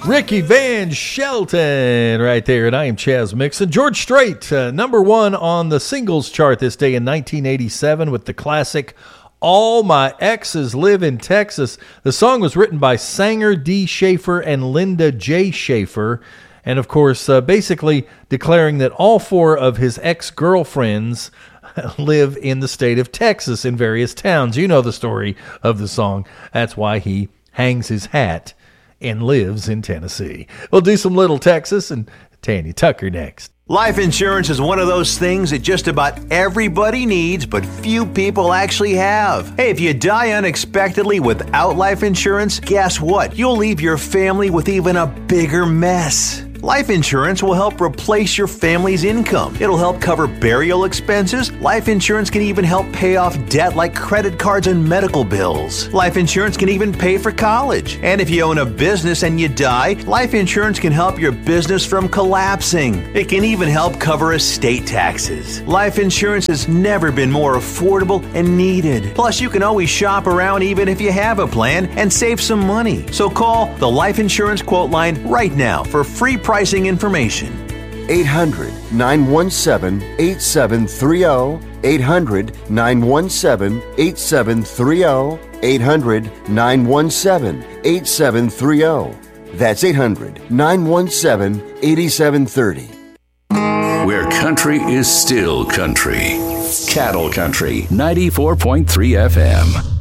Ricky Van Shelton right there, and I am Chaz Mixon. George Strait, number one on the singles chart this day in 1987 with the classic All My Exes Live in Texas. The song was written by Sanger D. Schaefer and Linda J. Schaefer, and of course, basically declaring that all four of his ex-girlfriends live in the state of Texas in various towns. You know the story of the song. That's why he hangs his hat and lives in Tennessee. We'll do some Little Texas and Tanya Tucker next. Life insurance is one of those things that just about everybody needs, but few people actually have. Hey, if you die unexpectedly without life insurance, guess what? You'll leave your family with even a bigger mess. Life insurance will help replace your family's income. It'll help cover burial expenses. Life insurance can even help pay off debt like credit cards and medical bills. Life insurance can even pay for college. And if you own a business and you die, life insurance can help your business from collapsing. It can even help cover estate taxes. Life insurance has never been more affordable and needed. Plus, you can always shop around even if you have a plan and save some money. So call the Life Insurance Quote Line right now for free pricing information. 800-917-8730. 800-917-8730. 800-917-8730. That's 800-917-8730. Where country is still country. Cattle Country 94.3 FM.